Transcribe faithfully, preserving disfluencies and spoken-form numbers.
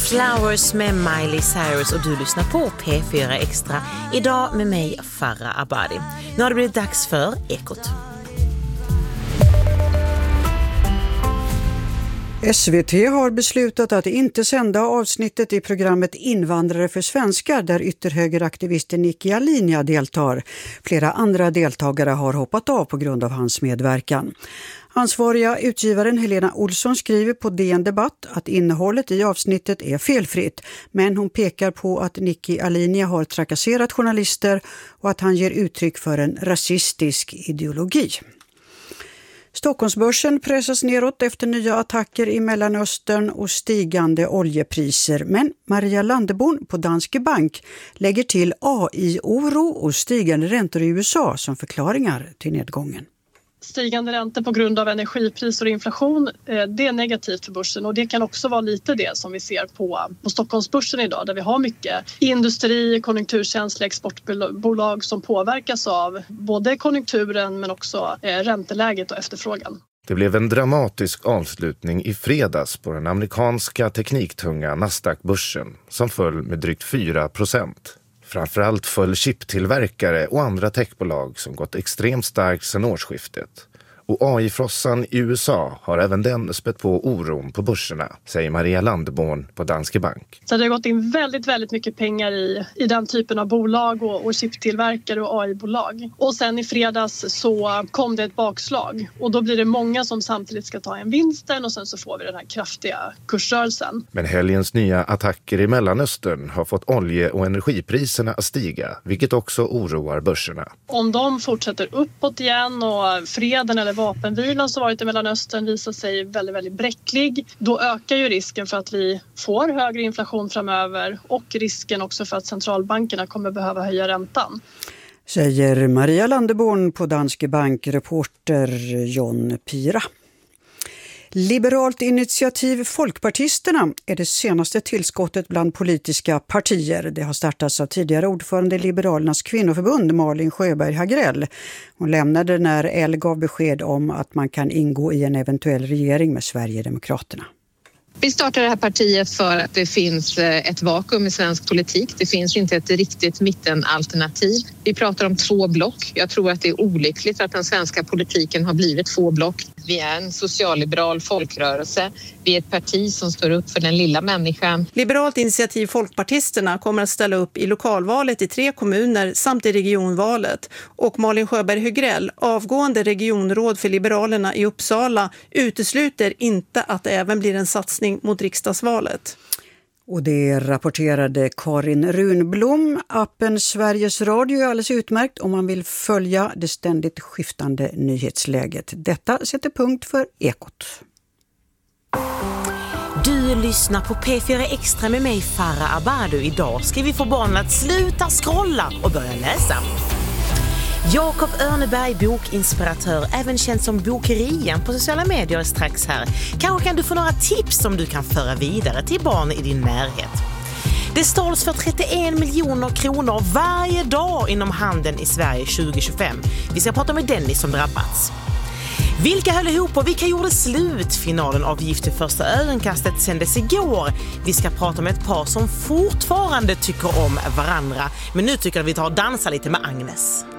Flowers med Miley Cyrus och du lyssnar på P fyra Extra. Idag med mig, Farah Abadi. Nu har det blivit dags för Ekot. S V T har beslutat att inte sända avsnittet i programmet Invandrare för svenskar där ytterhögeraktivisten Nikki Alinea deltar. Flera andra deltagare har hoppat av på grund av hans medverkan. Ansvariga utgivaren Helena Olsson skriver på D N Debatt att innehållet i avsnittet är felfritt, men hon pekar på att Nikki Alinea har trakasserat journalister och att han ger uttryck för en rasistisk ideologi. Stockholmsbörsen pressas neråt efter nya attacker i Mellanöstern och stigande oljepriser. Men Maria Landeborn på Danske Bank lägger till A I-oro och stigande räntor i U S A som förklaringar till nedgången. Stigande räntor på grund av energipriser och inflation, det är negativt för börsen, och det kan också vara lite det som vi ser på, på Stockholmsbörsen idag, där vi har mycket industri, konjunkturkänsliga exportbolag som påverkas av både konjunkturen men också ränteläget och efterfrågan. Det blev en dramatisk avslutning i fredags på den amerikanska tekniktunga Nasdaq-börsen som föll med drygt fyra procent. Framförallt föll chiptillverkare och andra techbolag som gått extremt starkt sedan årsskiftet. Och A I-frossan i U S A har även den spett på oron på börserna, säger Maria Landeborn på Danske Bank. Så det har gått in väldigt, väldigt mycket pengar i, i den typen av bolag och, och chiptillverkare och A I-bolag. Och sen i fredags så kom det ett bakslag, och då blir det många som samtidigt ska ta en vinsten, och sen så får vi den här kraftiga kursrörelsen. Men helgens nya attacker i Mellanöstern har fått olje- och energipriserna att stiga, vilket också oroar börserna. Om de fortsätter uppåt igen och freden eller vapenvilan som varit i Mellanöstern visar sig väldigt, väldigt bräcklig, då ökar ju risken för att vi får högre inflation framöver, och risken också för att centralbankerna kommer behöva höja räntan. Säger Maria Landeborn på Danske Bank, reporter John Pira. Liberalt initiativ Folkpartisterna är det senaste tillskottet bland politiska partier. Det har startats av tidigare ordförande i Liberalernas kvinnoförbund Malin Sjöberg Hagrell. Hon lämnade när L gav besked om att man kan ingå i en eventuell regering med Sverigedemokraterna. Vi startar det här partiet för att det finns ett vakuum i svensk politik. Det finns inte ett riktigt mittenalternativ. Vi pratar om två block. Jag tror att det är olyckligt att den svenska politiken har blivit två block. Vi är en socialliberal folkrörelse. Vi är ett parti som står upp för den lilla människan. Liberalt initiativ Folkpartisterna kommer att ställa upp i lokalvalet i tre kommuner samt i regionvalet. Och Malin Sjöberg Hagrell, avgående regionråd för Liberalerna i Uppsala, utesluter inte att det även blir en satsning mot riksdagsvalet. Och det rapporterade Karin Runblom. Appen Sveriges Radio är alldeles utmärkt om man vill följa det ständigt skiftande nyhetsläget. Detta sätter punkt för Ekot. Du lyssnar på P fyra Extra med mig, Farah Abadi. Idag ska vi få barnen att sluta scrolla och börja läsa. Jakob Örneberg, bokinspiratör, även känd som Bokerian på sociala medier, är strax här. Kanske kan du få några tips som du kan föra vidare till barn i din närhet. Det stals för trettioen miljoner kronor varje dag inom handeln i Sverige tjugo tjugofem. Vi ska prata med Dennis som drabbats. Vilka höll ihop och vilka gjorde slut? Finalen av Gift i första ögonkastet sändes igår. Vi ska prata med ett par som fortfarande tycker om varandra. Men nu tycker jag att vi tar och dansar lite med Agnes.